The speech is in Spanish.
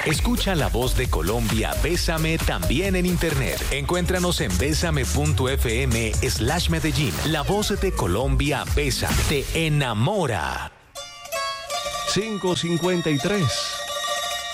Escucha la voz de Colombia, Bésame, también en internet. Encuéntranos en besame.fm/Medellín. La voz de Colombia, Bésame, te enamora. 5:53.